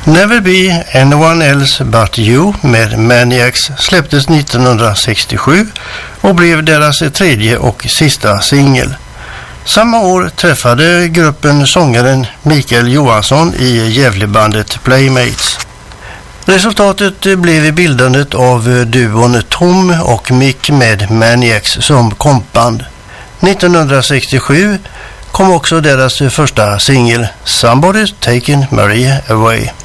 Never Be Anyone Else But You med Maniacs släpptes 1967 och blev deras tredje och sista singel. Samma år träffade gruppen sångaren Mikael Johansson i Gävlebandet Playmates. Resultatet blev bildandet av duon Tom och Mick med Maniacs som kompband. 1967 kom också deras första singel Somebody's Taken Maria Away.